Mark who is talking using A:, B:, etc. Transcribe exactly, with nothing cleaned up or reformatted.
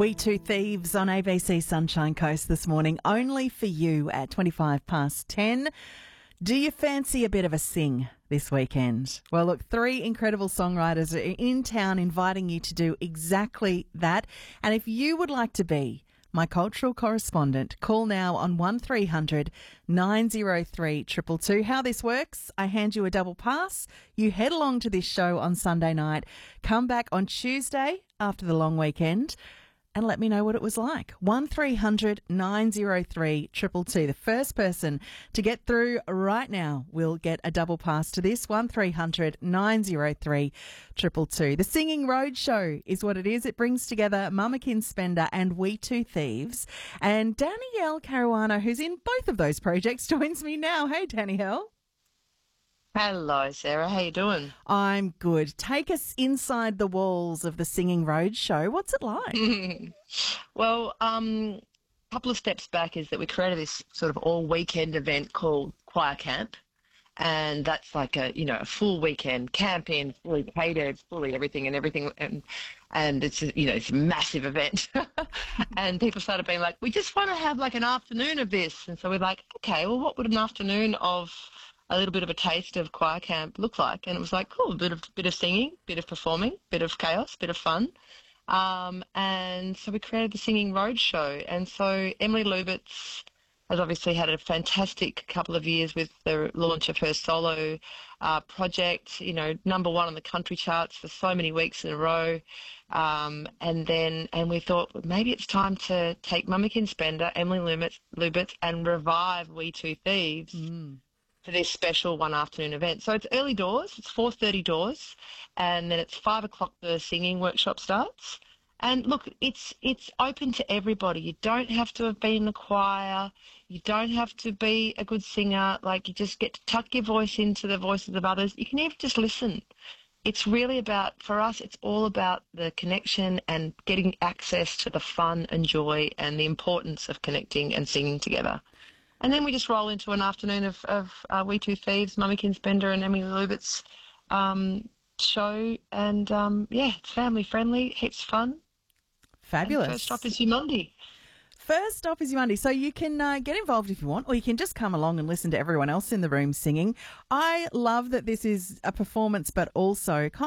A: We Two Thieves on A B C Sunshine Coast this morning, only for you at twenty-five past ten. Do you fancy a bit of a sing this weekend? Well, look, three incredible songwriters are in town inviting you to do exactly that. And if you would like to be my cultural correspondent, call now on one three hundred nine oh three two two two. How this works, I hand you a double pass. You head along to this show on Sunday night, come back on Tuesday after the long weekend, and let me know what it was like. one three hundred nine oh three two two two. The first person to get through right now will get a double pass to this. one three hundred nine oh three two two two. The Singing Roadshow is what it is. It brings together Mummakin Spender and We Two Thieves. And Danielle Caruana, who's in both of those projects, joins me now. Hey, Danielle.
B: Hello, Sarah. How you doing?
A: I'm good. Take us inside the walls of the Singing Roadshow. What's it like?
B: Well, um, a couple of steps back is that we created this sort of all-weekend event called Choir Camp, and that's like a you know a full weekend camping, fully catered, fully everything and everything, and and it's a, you know it's a massive event. And people started being like, we just want to have like an afternoon of this, and so we're like, okay, well, what would an afternoon of a little bit of a taste of choir camp look like? And it was like, cool, a bit of bit of singing, bit of performing, bit of chaos, bit of fun. Um, and so we created the Singing Roadshow. And so Emily Lubitz has obviously had a fantastic couple of years with the launch of her solo uh, project, you know, number one on the country charts for so many weeks in a row. Um, and then, and we thought, well, maybe it's time to take Mummakin Spender, Emily Lubitz, Lubitz and revive We Two Thieves. Mm. For this special one afternoon event. So it's early doors, it's four thirty doors, and then it's five o'clock the singing workshop starts. And look, it's it's open to everybody. You don't have to have been in the choir, you don't have to be a good singer, like you just get to tuck your voice into the voices of others. You can even just listen. It's really about, for us, it's all about the connection and getting access to the fun and joy and the importance of connecting and singing together. And then we just roll into an afternoon of, of uh, We Two Thieves, Mummakin Spender and Emily Lubitz um, show. And, um, yeah, it's family-friendly, heaps of fun.
A: Fabulous.
B: And first stop is Monday.
A: First stop is Monday. So you can uh, get involved if you want, or you can just come along and listen to everyone else in the room singing. I love that this is a performance, but also kind